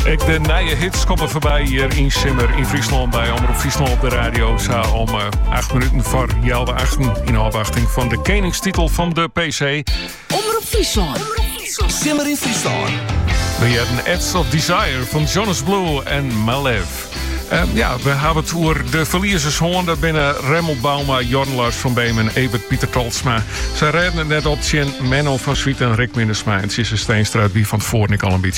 Ik de nieuwe hits komen voorbij hier in Simmer in Friesland bij Omroep Friesland op de radio. Zo om 8 minuten voor half 8 in afwachting van de koningstitel van de PC. Omroep Friesland. Simmer in Friesland. We hadden Ads of Desire van Jonas Blue en Malev. We hebben het over de verliezers hoorn. Dat binnen Remmel Bauma, Jorn Lars van Beem en Evert Pieter Tolsma. Ze redden het net op tjen Menno van Swiet en Rick Mindersma. En Sisse Steenstraat, wie van tevoren ik al een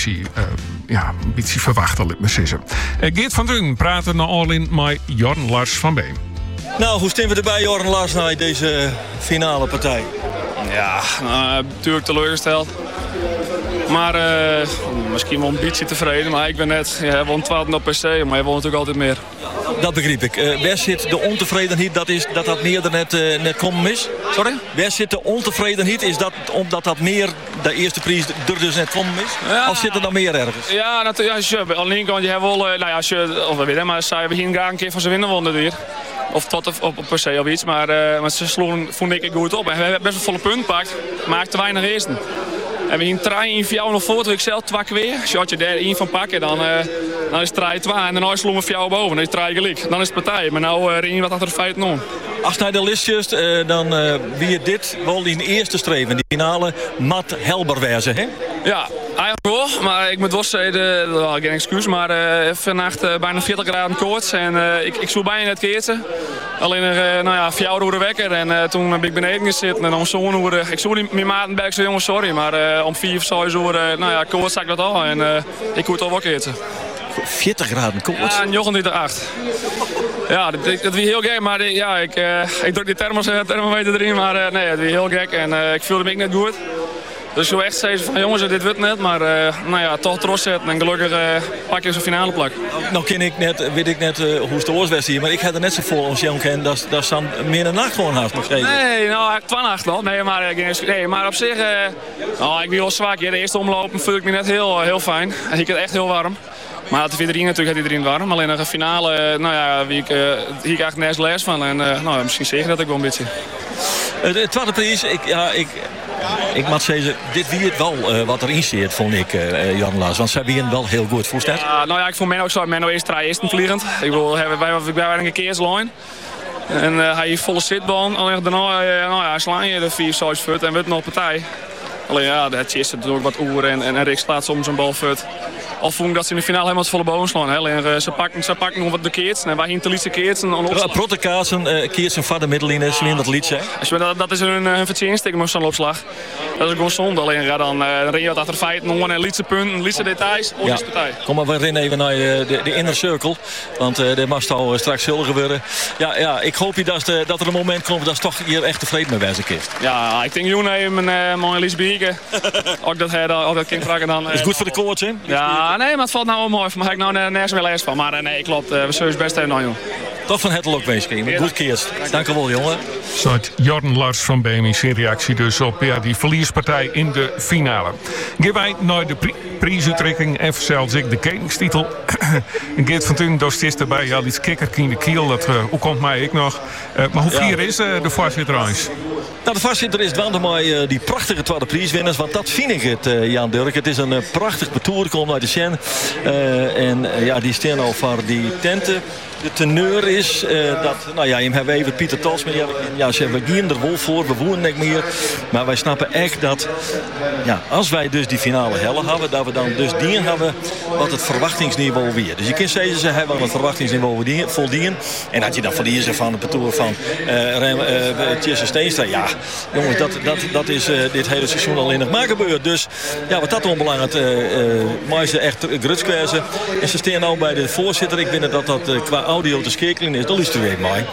beetje verwachten liet me sissen. Geert van Dun praten naar all in met Jorn Lars van Beem. Nou, hoe staan we erbij, Jorn Lars, naar deze finale partij? Ja, natuurlijk teleurgesteld. Maar misschien wel een beetje tevreden. Maar ik ben net, hij won 12 op PC, maar hij won natuurlijk altijd meer. Dat begreep ik. Waar zit de ontevredenheid dat meer dan net komen is? Sorry? Waar zit de ontevredenheid? Is dat omdat dat meer de eerste prijs er dus net komen is? Ja, of zit er dan meer ergens? Ja, natuurlijk. Als je aan de ene kant, je hebt wel, als je, of weet je, maar zij we hier graag een keer van ze winnen wonnen hier. Of tot op per se of iets. Maar ze sloegen, vond ik, goed op. En we hebben best wel volle punten gepakt. Maar te weinig eersten. En we hier een in voor jou nog voor, ik zelf 2 keer. Als je er 1 van pakken, dan is het 3-2. En dan sloegen we voor jou boven. Dan is het 3 gelijk. Dan is het partij. Maar nou ring je wat achter de feiten om. Als hij de listjes, dan wie dit wel in de eerste streven, die finale, Matt Helberwijze, hè? Ja, eigenlijk wel. Maar ik moet wel zeggen, geen excuus, maar vannacht bijna 40 graden koorts. En ik zoek bijna net keertje. Alleen voor jou de wekker. En toen ben ik beneden gezeten. En om zo'n uur, ik zoek niet meer maten bij. Ik zei, jongens, sorry. Maar om 4 of 6 uur, koorts zag ik dat al. En ik koet al wel keertje. 40 graden koorts? Ja, en Jochen die erachter. Ja, dat was heel gek, maar ik druk die thermometer erin, maar nee, het was heel gek en ik voelde me niet goed. Dus zo echt zei ze van jongens, dit wordt net, maar toch trots zetten en gelukkig pak je zo'n finale plak. Nou weet ik net hoe het de oorswest hier, maar ik had er net zo voor als Jan ken, dat dan meer een nacht gewoon haast nog steeds. Nee, nou, 2 nacht nog. Nee, maar op zich, ik ben wel zwak. De eerste omlopen voelde ik me net heel fijn. En ik had echt heel warm. Maar had de iedereen natuurlijk iedereen warm. Alleen nog een finale, hier krijg ik nergens les van. En misschien zeg je dat ook wel een beetje. De tweede prijs, ik moet zeggen, dit wie het wel wat erin zit, vond ik, Jan Lars. Want zij winnen wel heel goed. Voelt dat? Ik vond Menno ook zo. Menno is 3 eersten vliegend. Ik bedoel, wij waren een keerslijn. En hij heeft volle zitbaan. Alleen daarna slaan je de 4 6 voet en wordt nog partij. Alleen dat is natuurlijk wat oer en Rick slaat soms een bal voet. Of vond ik dat ze in de finale helemaal volle boven slaan. Alleen ze pakken nog wat de keerts. En wij gingen te liedse keerts. Prottekaarsen, keertsen van de middeline, ze winnen dat liedje. Dat is hun verdienste met zo'n opslag. Dat is gewoon zonde. Alleen dan ren je wat achter de feiten. En liedse punten, liedse details. Ja. Partij. Kom maar, we rennen even naar de inner circle. Want er mag al straks zullen gebeuren. Ja, ik hoop dat er een moment komt dat ze toch hier echt tevreden mee wijzen kist. Ja, ik denk Joen even een mooie Lies bieken. Ook dat kind vragen dan. Dat is goed voor de coach, hè? Ja, nee, maar het valt nou wel mooi. Maar ik nou nergens wel eens van. Maar nee, klopt. We zullen best even nou, joh. Toch van het ook bezig. Goed keers. Dank u wel, jongen. Zoals Jorn Lars van Beem in reactie dus op die verlierspartij in de finale. Geef wij naar de prijsuitreiking en zelfs ik de koningstitel. Geert van Tun, dat is erbij. Ja, die kikker in de kiel. Hoe komt mij ik nog? Maar hoe vier is de voorzitter eens? Nou, de voorzitter is wel maar die prachtige tweede prijswinners. Want dat vind ik het, Jan Dirk. Het is een prachtig betoer. Komt uit de Sjen. Die staan al voor die tenten. De teneur is dat, je hebt even Pieter Tolsma. Ze hebben hier er wel voor, we wonen niet meer. Maar wij snappen echt dat, als wij dus die finale helle hebben, dat we dan dus die hebben wat het verwachtingsniveau weer. Dus je kunt zeggen, ze hebben het verwachtingsniveau voldienen. En als je dan verliezen van het betoer van Tjesse Steenstra, jongens, dat is dit hele seizoen al in het maar gebeurd. Dus wat dat onbelangrijk, maar ze echt grutskwijzen. En ze staan nou bij de voorzitter. Ik vind dat qua audio te schakelen is, dat is er weer mooi.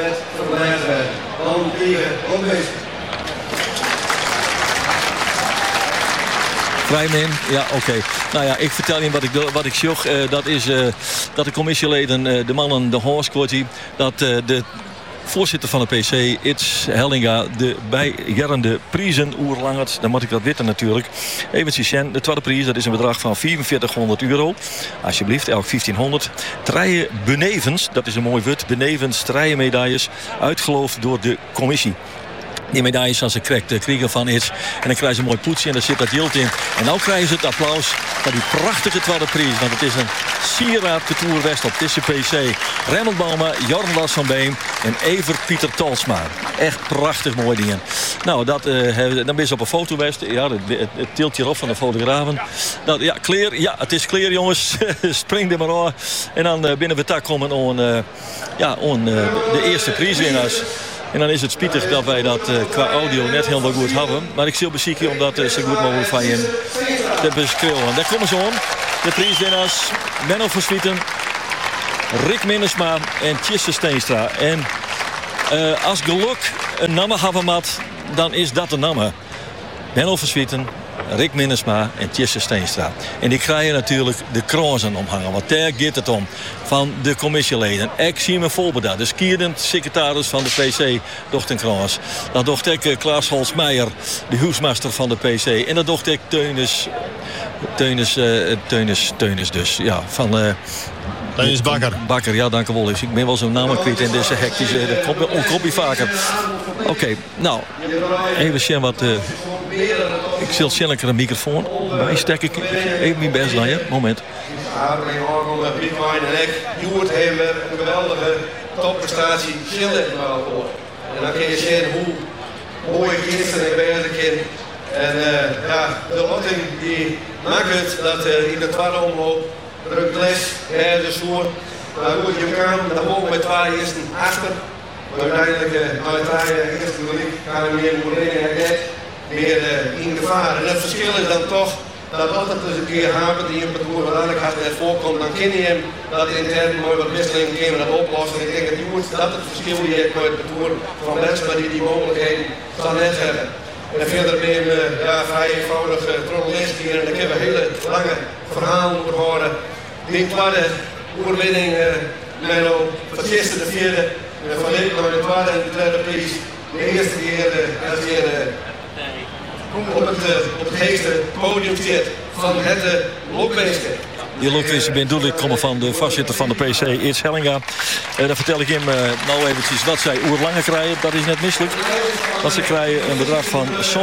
Vrijmin, ja, oké. Nou ja, ik vertel je wat ik zag. Dat is dat de commissieleden, de mannen, de hoorskwartie, dat de voorzitter van de PC, Its Hellinga, de bijgerende prijzen oerlangert. Dan moet ik dat weten natuurlijk. Even zien, de tweede prijs, dat is een bedrag van €4400. Alsjeblieft, elk 1500. 3 benevens, dat is een mooi woord, benevens 3 medailles, uitgeloofd door de commissie. Die medailles als ze kriegen van iets. En dan krijgen ze een mooi poetsje en daar zit dat jilt in. En nu krijgen ze het applaus van die prachtige tweede prijs. Want het is een sieraad Tour West op tussen PC. Remmel Bauma, Jorn Lars van Beem en Evert Pieter Talsma. Echt prachtig mooi dingen. Nou, dan ben je op een foto West. Ja, het tilt hier op van de fotografen. Nou, ja, clear. Ja, het is clear, jongens. Spring er maar aan. En dan binnen we daar komen de eerste prijswinnaars. En dan is het spietig dat wij dat qua audio net helemaal goed hebben. Maar ik zie bezieken omdat ze goed mogelijk van je te beschreeuwen. Daar komen ze om. De prijswinnaars Menno van Swieten, Rick Minnesma en Tjisse Steenstra. En als geluk een naam hebben mat, dan is dat de naam. Menno van Swieten, Rick Minnesma en Tjisse Steenstra. En die krijgen natuurlijk de krozen omhangen. Want daar gaat het om. Van de commissieleden. Ik zie me Volbeda, de skierend secretaris van de PC, docht een kroos. Dan docht ik Klaas Holsmeijer, de huismaster van de PC. En dan docht ik Teunis dus. Ja, van... Teunis Bakker. Bakker, ja, dank u wel. Ik ben wel zo'n naam kwijt in deze hectische... Dat komt niet vaker. Oké, nou, even zien wat... Ik zal snel een microfoon bij stek ik even mijn best naar je. Moment. Pietwijn en ik, Joert hebben een geweldige topprestatie schillen en dan kun je zien hoe mooi gisteren ik bezig ben. En de lotting die maakt het dat in de tweede omloop drukt les, de soer. Maar goed, je kan, dan mogen we twee eersten achter. Maar uiteindelijk, aan het eerste gelijk, gaan we meer meer in gevaar. En het verschil is dan toch dat altijd eens een keer hapen die een parcours wat eigenlijk als het net voorkomt, dan ken je hem dat intern mooi wat wisselingen kunnen dat oplossen. Ik denk dat je moet dat het verschil die je hebt met het parcours van mensen maar die mogelijkheden zal net hebben. En verder ben je vrij eenvoudig journalist hier en dan kunnen we hele lange verhalen over horen. Die tweede oerwinning, Menno, van de eerste de vierde, van Rick naar de tweede en de derde prijs. De eerste keer als je op het heeste podium zit van het lokwezen. Die lokwezen ben doel ik komen van de voorzitter van de PC, Eerts Hellinga. Dan vertel ik hem nou eventjes wat zij oerlange krijgen. Dat is net misselijk. Want ze krijgen een bedrag van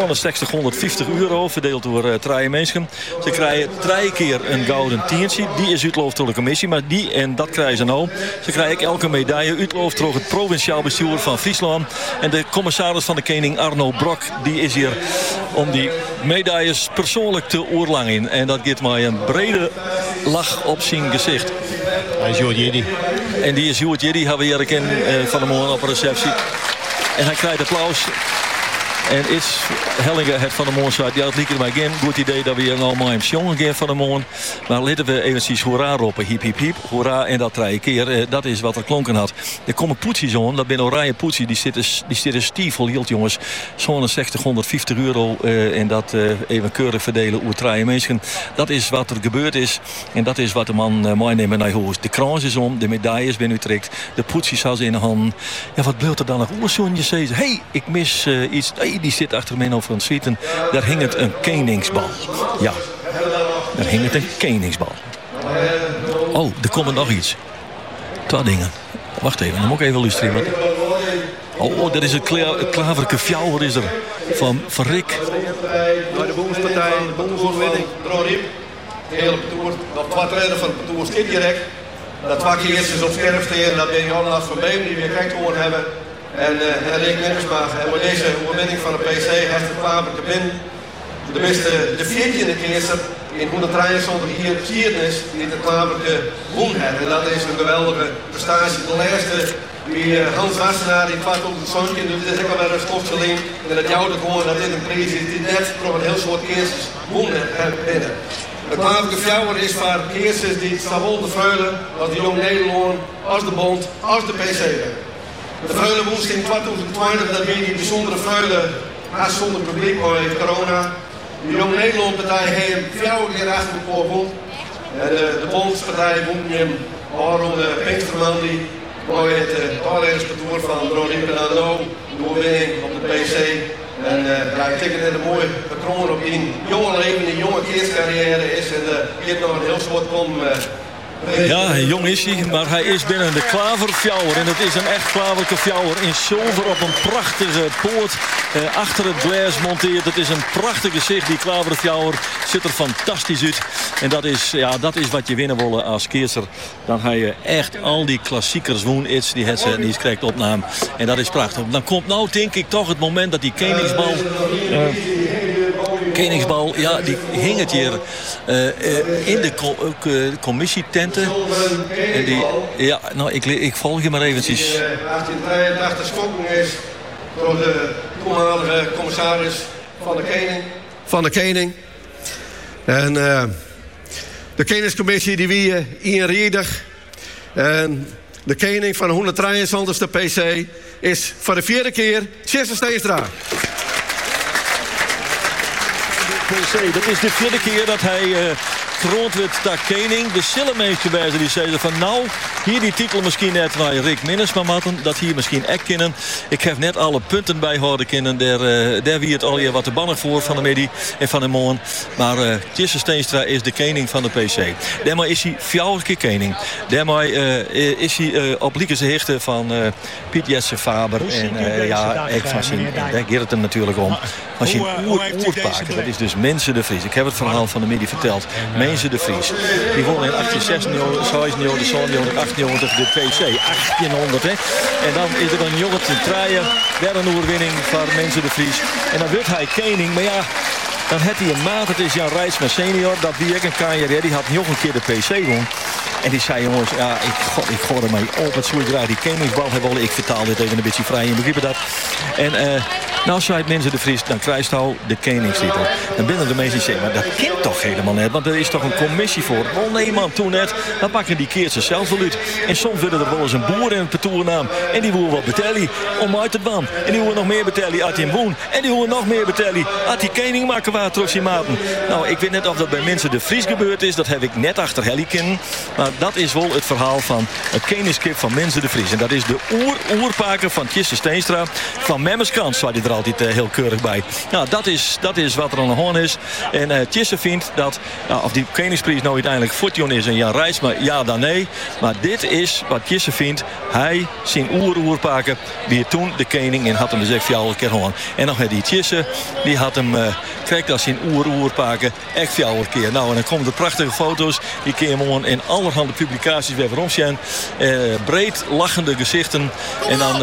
€650 verdeeld door 3 mensen. Ze krijgen 3 keer een gouden tientje. Die is uitgeloofd door de commissie, maar die en dat krijgen ze nou. Ze krijgen elke medaille uitgeloofd door het provinciaal bestuur van Friesland. En de commissaris van de koning Arno Brok, die is hier om die medailles persoonlijk te oerlangen. En dat geeft mij een brede lach op zijn gezicht. Hij is Joert Jeddy. En die is Joert Jeddy, hebben we hier gekend van de morgen op een receptie. En hij krijgt applaus. En is Hellinga het van de morgen zei, ja, het liep er mij geen goed idee dat we hier nou maar hem jongen gaan van de morgen. Maar laten we eventjes hoera roepen, hiep hiep hiep, hoera en dat 3 keer. Dat is wat er klonken had. Er komen poetsies om, dat ben oranje poetsie, die zit een stiefel hield jongens. Zo'n €650 en dat even keurig verdelen over 3 mensen. Dat is wat er gebeurd is en dat is wat de man meenemen naar huis. De krans is om, de medailles ben uitrekt, de poetsies had ze in de hand. Ja, wat bleef er dan nog? Je zei, hey, ik mis iets. Hey, die zit achter Menno van Swieten. Daar hing het een keningsbal. Ja, daar hing het een keningsbal. Oh, er komt nog iets. 2 dingen. Wacht even, dan moet ik even illustreren. Oh, dat is een klaverke fjouwer is er. Van Rick. Bij de Boemspartij, de Boemsoorwinning, Drorip. De hele parcours, dat 2 treden van het parcours skip direct. Dat 2 keer is op scherp staan, dat ben Jan Lars van Beem die weer kijkt horen hebben. En Rick Minnesma. En met deze overwinning van de PC heeft het Klaverke binnen. De beste de 14e keer in 173 hier geschiedenis die de Klaverke won heeft. En dat is een geweldige prestatie. De laatste wie Hans Wassenaar in 2017, dus dit is ook al wel een stofseling. En dat jouwde gewoon dat dit een prijs is die net nog een heel soort keertjes won heeft binnen. De Klaverke Fjouwer is voor keertjes die zowel de Vreulen als de Jong Nederland, als de Bond, als de PC hebben. De Vreulen woensdag in 2020, dat weer die bijzondere Vreulen, haast zonder publiek bij corona. De Jong Nederland partij heeft 4 keer achter elkaar won. En de Bondspartij won hem waarom de Pinksterman die bij het allereerste van Rodin Penano, de overwinning op de PC. En ik denk dat het een mooie patroon op in jonge leven, een jonge keerscarrière is. En je hebt nog een heel soort Ja, jong is hij, maar hij is binnen de klaverfjouwer. En het is een echt klaverlijke fjouwer in zilver op een prachtige poort. Achter het glas monteert. Het is een prachtig gezicht, die klaverfjouwer. Ziet er fantastisch uit. En dat is wat je winnen willen als keerser. Dan ga je echt al die klassiekers woon iets die het krijgt opname. En dat is prachtig. Dan komt nou denk ik toch het moment dat die Koningsbal, ja, die hing het hier in de commissietenten. En die, ja, nou, ik volg je maar eventjes. 1883 schonken is door de toenmalige commissaris van de Koning. En de Koningscommissie die wie eenrijdig. En de Koning van de 173ste PC is voor de 4e keer Tjesse Steenstra. Dat is de 4e keer dat hij kroont werd dat Koning. De Sillemeesterwijzer die zeiden van nou, hier die titel misschien net waar Rick Minnesma matten, dat hier misschien echt kennen. Ik heb net alle punten bijhouden kennen. Daar wie het al hier wat te bannig voor van de Medi en van de Moon. Maar Tjesse Steenstra is de Koning van de PC. Daarmee is hij 4 keer Koning. Daarmee is hij op Liekese hechten van Piet Jesse Faber. En ja, ik van zijn, daar gaat het hem natuurlijk om. Als je een oerpaken, dat is dus Mensen de Vries. Ik heb het verhaal van de Medi verteld. Mensen de Vries. Die wonnen in 1896, 1890, de PC. 1800, hè. En dan is er een jongen te traaien. Weer een oerwinning van Mensen de Vries. En dan wordt hij Koning. Maar ja, dan had hij een maat. Het is Jan Rijtsma senior. Dat wie ik een kanjer. Die had nog een keer de PC won. En die zei, jongens, ja, ik gooi er mee op. Het zoek graag die Koningsbal hebben. Ik vertaal dit even een beetje vrij. Je begrijpt dat. En nou zei het Mensen de Vries, dan krijgt hij de Koningstitel. Dan binnen de mensen die zeggen, maar dat kind toch helemaal net. Want er is toch een commissie voor. Oh nee man, toen net. Dan pakken die keert zichzelf wel uit. En soms willen er wel eens een boer in het partournaam. En die wil wat betellen om uit het ban. En die wil nog meer betellen als hij hem woont. En die wil nog meer betellen als die Koning maken waar trots in maten. Nou, ik weet net of dat bij Mensen de Vries gebeurd is. Dat heb ik net achter Helly kennen. Maar dat is wel het verhaal van het Koningskip van Mensen de Vries. En dat is de oerpaker van Tjesse Steenstra. Van Memmerskant, zei hij er altijd heel keurig bij. Nou, dat is wat er aan de hand is. En Tjesse vindt dat, nou, of die Koningsprijs nou uiteindelijk Fortune is en Jan Rijtsma, ja dan nee. Maar dit is wat Tjesse vindt. Hij, zijn oerpaker, die toen de Koning en had hem dus echt 4 keer gewoon. En nog die Tjesse, die had hem krijgt als zijn oerpaker echt 4 keer. Nou, en dan komen de prachtige foto's. Die kun je hem in allerhande publicaties weer rond zijn. Breed lachende gezichten. En dan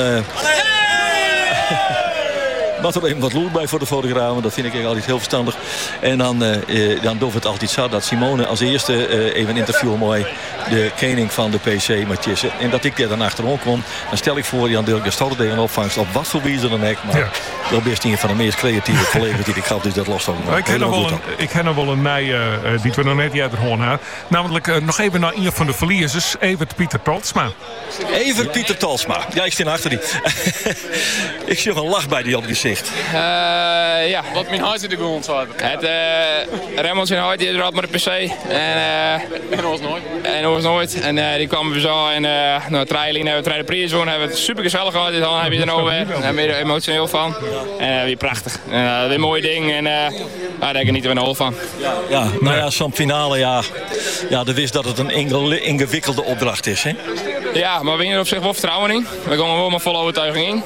wat er even wat loert bij voor de fotografen. Dat vind ik altijd heel verstandig. En dan doet het altijd zo dat Simone als eerste even een interview mooi de Koning van de PC met Tjesse. En dat ik daar dan achterom kom. Dan stel ik voor Jan Dirk Stolder tegen opvangst op wat voor wijze dan ook. Maar dat is best een van de meest creatieve collega's die ik had. Dus dat lost ook. Ik ken nog wel een mij die we nog net uit de hoorn hadden. Namelijk nog even naar een van de verliezers. Evert Pieter Talsma. Evert Pieter Talsma. Ja, ik sta achter die. Ik zie nog een lach bij die op gezicht. Ja, wat mijn huis in de grond zat. Remmels in huis, die had maar de PC. En was nooit. En was nooit. En die kwamen we zo en nou, trailing hebben we de prijs gewonnen. Hebben we het super gezellig gehad. Dan heb je er nou weer. Daar hebben we er emotioneel van. En weer prachtig. Weer een mooi ding. En daar genieten we nog van. Ja, nou ja, zo'n finale, ja, dat wist dat het een ingewikkelde opdracht is, hè? Ja, maar we hebben er op zich wel vertrouwen in. We komen wel met volle overtuiging in.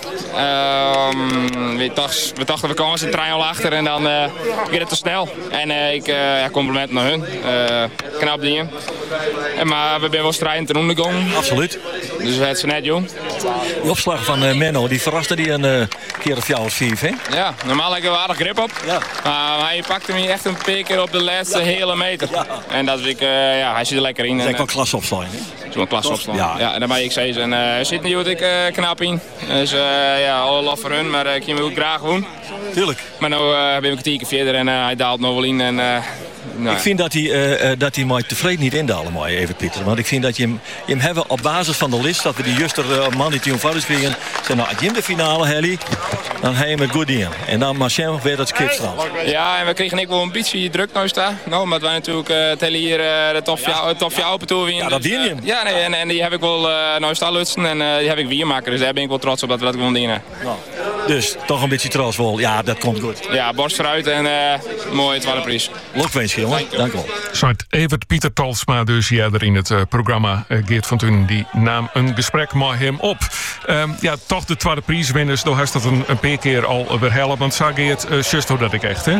We dachten we komen een trein al achter en dan gaat het te snel. En compliment naar hun. Knap dingen. Maar we zijn wel strijdend ten ondergang. Absoluut. Dus het is net jong. Die opslag van Menno, die verraste die een keer of 4 of 5, hè? Ja, normaal heb ik er aardig grip op. Ja. Maar hij pakte me echt een paar keer op de laatste hele meter. Ja. En dat vind ik, hij zit er lekker in. Dat is wel klasse opslaan, hè? Zo'n klasse opslaan. Ja, en dan ben ik steeds. En er zit nu wat ik knap in. Dus alle lof voor hun, maar ik je hem ook graag doen. Tuurlijk. Maar nu ben ik een kwartier verder en hij daalt nog wel in. En, nou. Ik vind dat hij maar tevreden niet indalen, maar even Pieter. Want ik vind dat je hem hebben op basis van de list, dat we die juster man die triomfaders kregen. Zijn nou, als je hem de finale, Helly, dan heb je hem goed in. En dan Marcel weer dat skipstrand. Ja, en we kregen ook wel een beetje druk nou staan. Nou, omdat wij natuurlijk tellen hier de top jou open tour weer. Ja, dat dien je hem. Ja, nee, en die heb ik wel nou staan lutsen en die heb ik weer maken. Dus daar ben ik wel trots op dat we dat gewoon dienen. Nou. Dus toch een beetje trots wel. Ja, dat komt goed. Ja, borst vooruit en mooie tweede prijs. Lokweensje, jongen. Dank u wel. Zat Evert Pieter Talsma dus hier in het programma. Geert van Tunen die nam een gesprek met hem op. Toch de tweede prijswinners. Daar heeft dat een paar keer al weer helpen. Want zag Geert, juist dat ik echt, hè?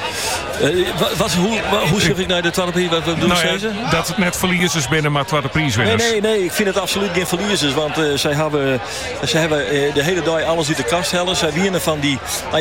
Hoe zeg ik nou de tweede prijs? Wat bedoel je? Dat het net verliezers binnen, maar tweede prijswinners. Nee, ik vind het absoluut geen verliezers. Want zij hebben de hele dag alles uit de kast hellen. Zij winnen van die,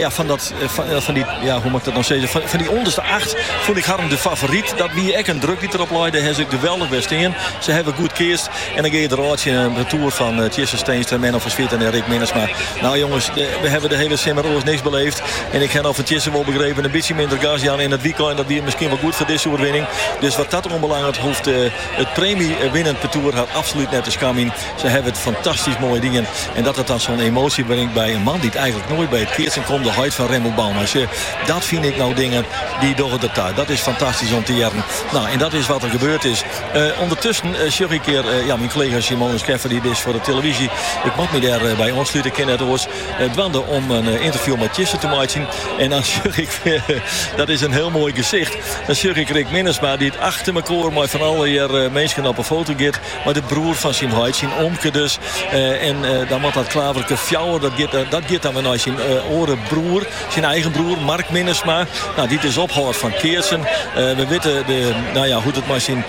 hoe mag ik dat nou zeggen? Van die onderste 8 vond ik haar de favoriet. Dat wie echt een druk die erop leidde, heeft ik geweldig best in. Ze hebben goed keerst. En dan ga je eruit in een tour van Tjesse Steenstra, Menno van Swiet en Rick Minnesma. Nou jongens, we hebben de hele Simmeroos niks beleefd. En ik heb al van Tjesse wel begrepen, een beetje minder gas aan in het weekend. Dat die misschien wel goed voor deze overwinning. Dus wat dat onbelangrijk hoeft, het premie winnend parcours had absoluut net de scamming. Ze hebben het fantastisch mooie dingen. En dat het dan zo'n emotie brengt bij een man die het eigenlijk nooit bij het keertsen komt. De huid van Remmel Bauma. Dat vind ik nou dingen die door de tijd. Dat is fantastisch om te jaren. Nou, en dat is wat er gebeurd is. Ondertussen zag ik keer, mijn collega Simone Scheffer, die is voor de televisie. Ik moet me daar bij ons sluiten, ken het oors. Dwande om een interview met Tjesse te maken. En dan zag ik, dat is een heel mooi gezicht. Dan zag ik Rick Minnesma, die het achter me koor, maar van alle hier mensen op een foto gaat. Maar de broer van zijn huid, zijn omke dus. En dan moet dat klaverke fjouwer, dat gaat dan weer naar zijn orenbroer. Zijn eigen broer, Mark Minnesma. Nou, die is opgehoord van Keersen. We weten hoe het maar zijn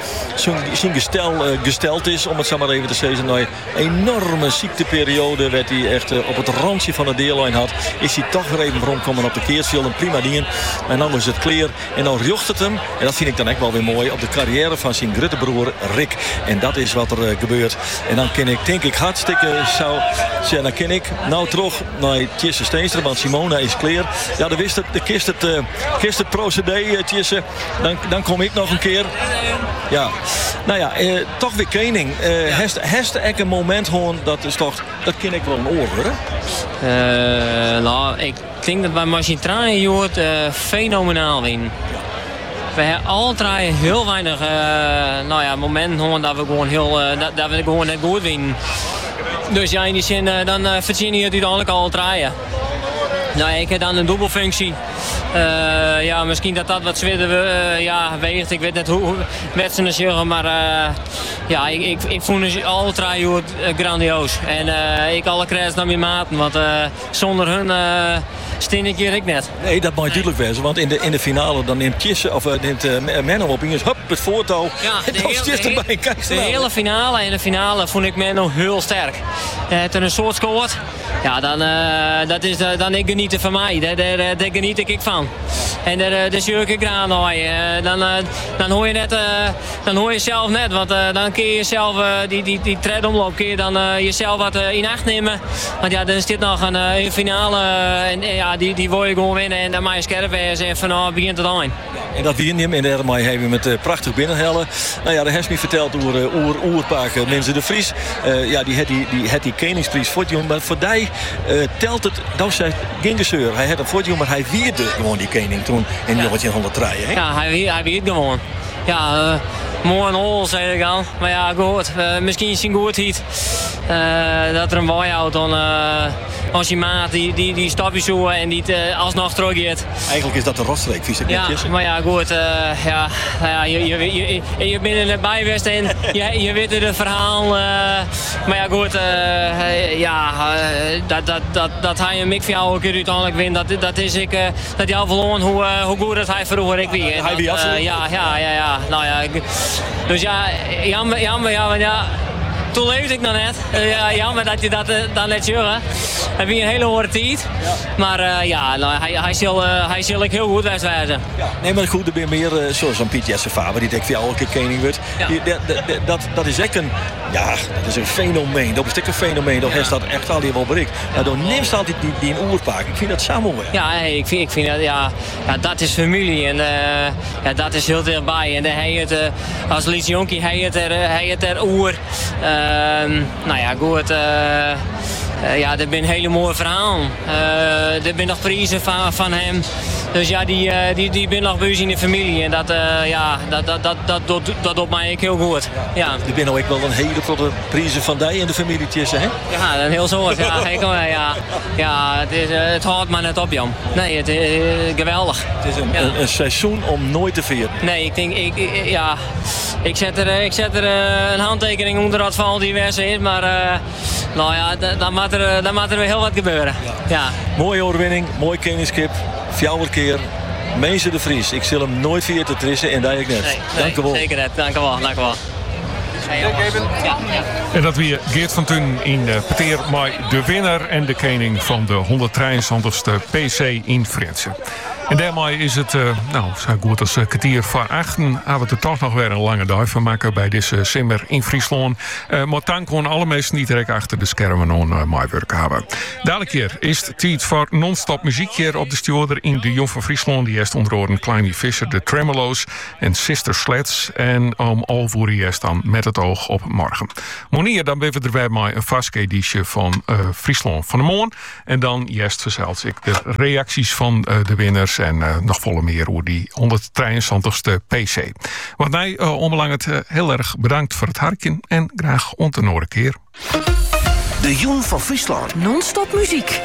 gesteld is, om het zo maar even te zeggen. Nou, een enorme ziekteperiode werd hij echt op het randje van de deerlijn had. Is hij toch weer even rondkomen op de Keersveld. Een prima ding. En dan is het clear. En dan jocht het hem, en dat vind ik dan echt wel weer mooi, op de carrière van zijn grote broer Rick. En dat is wat er gebeurt. En dan ken ik, denk ik, hartstikke zou zeggen, dan ken ik nou terug naar Tjesse Steenstra, want Simona is clear. Ja, dan wist het, de kist het procedé, Tjesse. Dan kom ik nog een keer. Ja, nou ja, toch weer kening. Heeft er een moment gewoon, dat ken ik wel een oor, hè? Nou, ik denk dat bij Machine Trainen fenomenaal winnen. We hebben altijd heel weinig momenten gewoon dat we gewoon dat we gewoon net goed winnen. Dus ja, in die zin dan verdien je het uiteindelijk al draaien. Nou, ik heb dan een dubbelfunctie. Misschien dat wat zwitter weegt. Ik weet net hoe wedstrijden zeggen, maar ik vond het altijd grandioos. En ik alle credits naar mijn maten, want zonder hun steen ik hier net. Nee, dat moet duidelijk wezen, want in de finale dan neemt Tjesse of neemt Menno op en hup, het voortouw. Ja, de hele finale en de finale vond ik Menno heel sterk. Het een soort scoort. Ja, dan ik geniet van mij. Daar geniet ik van. En daar zeur ik graan dan hoor je net, dan hoor je zelf net, want dan kun je zelf die tredomloop kun je dan jezelf wat in acht nemen. Want ja, dan is dit nog een finale en die wil je gewoon winnen en dan mag je scherp wezen en van begint het aan. En dat wien hem en daarmee hebben we met prachtig binnenhellen. Nou ja, de heeft me verteld over oerpaken mensen de Vries. Die had die koningsprijs voor je, maar voor die telt het, dat zei geen gezeur. Hij had een voor je, maar hij wierde gewoon die koning toen in 1903. Hè? Ja, hij wierde gewoon. Ja, mooi en hol, zei ik al. Maar ja, goed. Misschien is het goed hiet. Dat er een buy-out als je maat die stapje zo en die alsnog teruggeeft. Eigenlijk is dat de roststreek, vies ik netjes. Ja, maar ja, goed. Je bent er net bij geweest en je weet het verhaal. Maar ja, goed. Dat hij een mik voor jou ook uiteindelijk wint. Dat is ik. Dat hij al verloren hoe goed dat hij vroeger ik wie. Hij wie absoluut. Ja. Nou ja. Dus ja, jammer. Want ja. Toen leefde ik nog net. Jammer dat je dat dan net jurre. Heb je een hele hoge tijd. Maar hij zal ik heel goed wijzen. Ja, nee, maar goed, er ben meer zoals een Piet Jesse Faber die denkt voor jou elke koning wordt. Ja. Dat is echt een fenomeen. Dat is echt een fenomeen. Dat heeft dat echt al die wel bereikt. Maar dan neemt altijd die een oerpaak. Ik vind dat samen weer. Ja, ik vind dat dat is familie en dat is heel dichtbij. En hij het als Lies Jonkie hij het er oer. Nou ja, goed. ja, dit zijn hele mooie verhalen. Dit zijn nog prijzen van hem. Dus ja, die ben nog bij ons in de familie. En dat doet mij heel goed. Ja. Er zijn ook wel een hele grote prijzen van die in de familie tussen, hè? Ja, een heel soort. Ja, het houdt maar net op, Jan. Nee, het is geweldig. Het is een seizoen om nooit te vieren. Nee, ik zet er een handtekening onder dat van al die versen is, maar dan moet er weer heel wat gebeuren. Ja. Mooie overwinning, mooi kenniskip, fjouwer keer. Mensen de Vries, ik zal hem nooit vieren te trissen en daar ik net. Nee, dank u wel. Zeker net, dank u wel. Ja. En dat weer Geert van Thun in Peteer met de winnaar en de koning van de 173ste PC in Frensen. En daarmee is het, zo goed als kwartier voor 8. Gaan we er toch nog weer een lange dag van maken bij deze simmer in Friesland. Maar dan kon alle mensen niet direct achter de schermen aan meewerk hebben. Dadelijk keer is het tijd voor non-stop muziekje op de stuurder in de Jong van Friesland. Die heeft onder andere Kleine Visser, de Tremolo's en Sister Sleds. En om Alvoer is dan met het oog op morgen. Monier, dan ben we erbij met een vast editie van Friesland van de Moon. En dan juist verzeld ik de reacties van de winnaars. En nog volle meer over die 173ste PC. Want mij onbelangrijk heel erg bedankt voor het hartje. En graag ont een andere keer. De Jong van Friesland. Non-stop muziek.